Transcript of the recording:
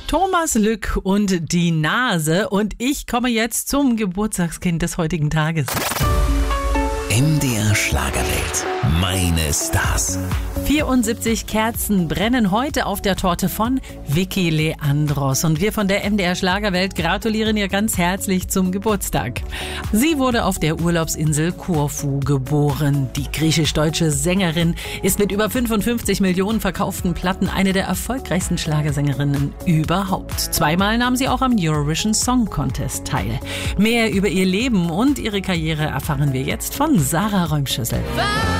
Thomas Lück und die Nase. Und ich komme jetzt zum Geburtstagskind des heutigen Tages. MDR Schlagerwelt. Meine Stars. 74 Kerzen brennen heute auf der Torte von Vicky Leandros. Und wir von der MDR Schlagerwelt gratulieren ihr ganz herzlich zum Geburtstag. Sie wurde auf der Urlaubsinsel Korfu geboren. Die griechisch-deutsche Sängerin ist mit über 55 Millionen verkauften Platten eine der erfolgreichsten Schlagersängerinnen überhaupt. Zweimal nahm sie auch am Eurovision Song Contest teil. Mehr über ihr Leben und ihre Karriere erfahren wir jetzt von Sarah Räumschüssel.